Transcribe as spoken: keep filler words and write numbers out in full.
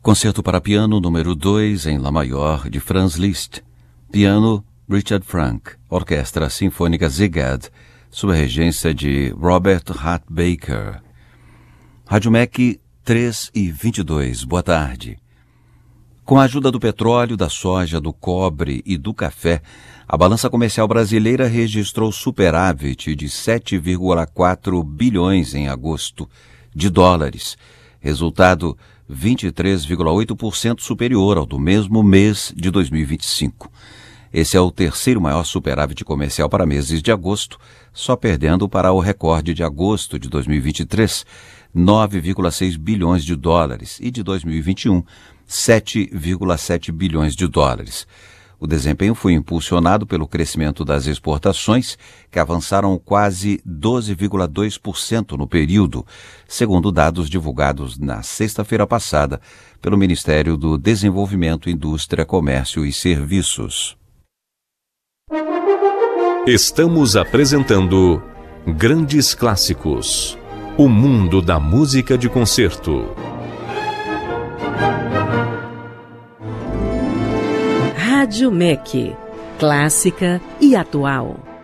Concerto para piano número dois em Lá maior de Franz Liszt. Piano Richard Frank. Orquestra Sinfônica Szeged, sob a regência de Robert Hart Baker. Rádio M E C três e vinte e dois. Boa tarde. Com a ajuda do petróleo, da soja, do cobre e do café, a balança comercial brasileira registrou superávit de sete vírgula quatro bilhões em agosto de dólares, resultado vinte e três vírgula oito por cento superior ao do mesmo mês de dois mil e vinte e cinco. Esse é o terceiro maior superávit comercial para meses de agosto, só perdendo para o recorde de agosto de dois mil e vinte e três, nove vírgula seis bilhões de dólares, e de dois mil e vinte e um, sete vírgula sete bilhões de dólares. O desempenho foi impulsionado pelo crescimento das exportações, que avançaram quase doze vírgula dois por cento no período, segundo dados divulgados na sexta-feira passada pelo Ministério do Desenvolvimento, Indústria, Comércio e Serviços. Estamos apresentando Grandes Clássicos, o mundo da música de concerto. Rádio M E C, clássica e atual.